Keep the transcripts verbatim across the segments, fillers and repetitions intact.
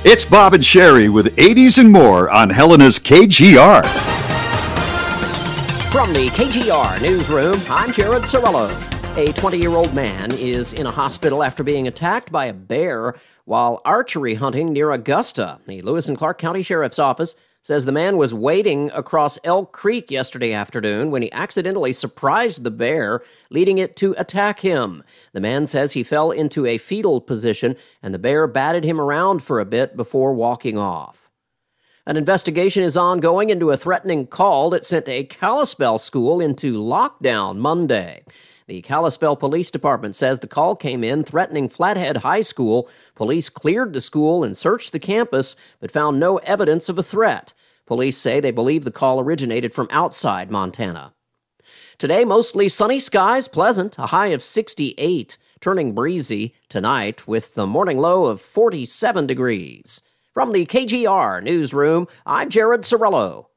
It's Bob and Sherry with eighties and more on Helena's K G R. From the K G R newsroom, I'm Jared Cirillo. A twenty-year-old man is in a hospital after being attacked by a bear while archery hunting near Augusta. The Lewis and Clark County Sheriff's Office says the man was wading across Elk Creek yesterday afternoon when he accidentally surprised the bear, leading it to attack him. The man says he fell into a fetal position and the bear batted him around for a bit before walking off. An investigation is ongoing into a threatening call that sent a Kalispell school into lockdown Monday. The Kalispell Police Department says the call came in threatening Flathead High School. Police cleared the school and searched the campus, but found no evidence of a threat. Police say they believe the call originated from outside Montana. Today, mostly sunny skies, pleasant, a high of sixty-eight, turning breezy tonight with the morning low of forty-seven degrees. From the K G R newsroom, I'm Jared Cirillo.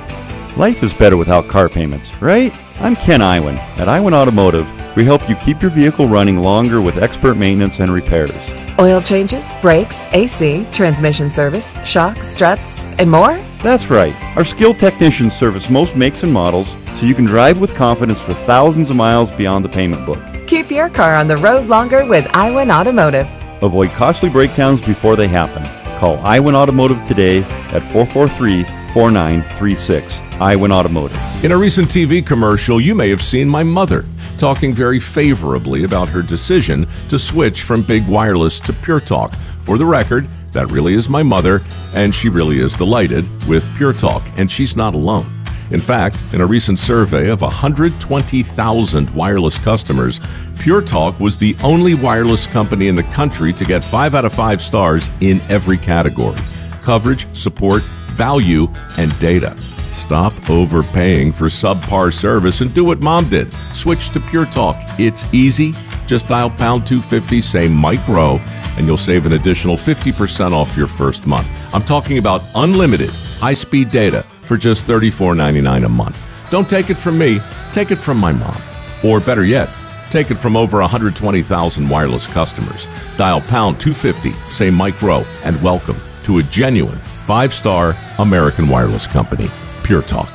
Life is better without car payments, right? I'm Ken Iwan. At Iwan Automotive, we help you keep your vehicle running longer with expert maintenance and repairs. Oil changes, brakes, A C, transmission service, shocks, struts, and more? That's right. Our skilled technicians service most makes and models, so you can drive with confidence for thousands of miles beyond the payment book. Keep your car on the road longer with Iwan Automotive. Avoid costly breakdowns before they happen. Call Iwan Automotive today at four four three, four nine three six. Iwan Automotive. In a recent T V commercial, you may have seen my mother talking very favorably about her decision to switch from Big Wireless to Pure Talk. For the record, that really is my mother, and she really is delighted with Pure Talk, and she's not alone. In fact, in a recent survey of one hundred twenty thousand wireless customers, Pure Talk was the only wireless company in the country to get five out of five stars in every category: coverage, support, value, and data. Stop overpaying for subpar service and do what Mom did. Switch to Pure Talk. It's easy. Just dial pound two fifty, say Mike Rowe, and you'll save an additional fifty percent off your first month. I'm talking about unlimited high-speed data for just thirty-four ninety-nine a month. Don't take it from me. Take it from my mom. Or better yet, take it from over one hundred twenty thousand wireless customers. Dial pound two fifty, say Mike Rowe, and welcome to a genuine five-star American wireless company. Pure Talk.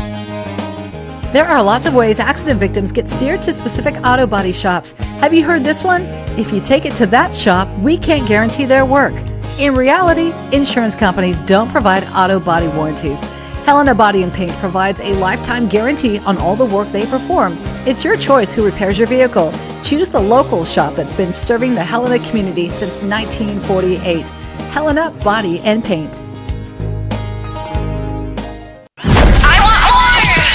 There are lots of ways accident victims get steered to specific auto body shops. Have you heard this one? If you take it to that shop, we can't guarantee their work. In reality, insurance companies don't provide auto body warranties. Helena Body and Paint provides a lifetime guarantee on all the work they perform. It's your choice who repairs your vehicle. Choose the local shop that's been serving the Helena community since nineteen forty-eight. Helena Body and Paint.